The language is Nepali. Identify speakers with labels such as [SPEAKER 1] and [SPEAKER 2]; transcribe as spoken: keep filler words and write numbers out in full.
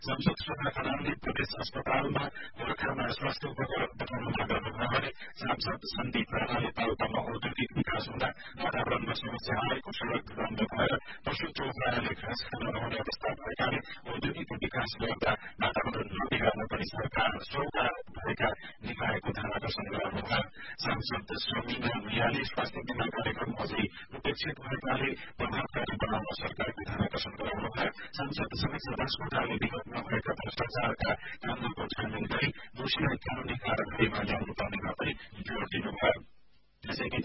[SPEAKER 1] सांसद शोभा खनालले प्रदेश अस्पतालमा गोरखामा स्वास्थ्य उपकरण गर्नुभयो भने सांसद सन्दीप राणाले पाल्पामा औद्योगिक विकास हुँदा वातावरणमा समस्या आएको सड़क बन्द भएर पशु चौपायाले घाँस खान नहुने अवस्था भएकाले औद्योगिक विकास गर्दा वातावरण नबिगार्न पनि सरकार सौका भएका निकायको ध्यान आकर्षण गराउनुभयो। सांसद समिना भुइयाले स्वास्थ्य बीमा कार्यक्रम अझै उपेक्षित भएकाले प्रभावकारी बनाउन सरकारको ध्यान आकर्षण गराउनुभयो। सांसद समीक्षा दासकोटाले विगतमा भएका भ्रष्टाचारका कामको छानबिन गरी दोषीलाई कानूनी कारवाहीमा ल्याउनु पर्नेमा पनि जोड़ दिनुभयो।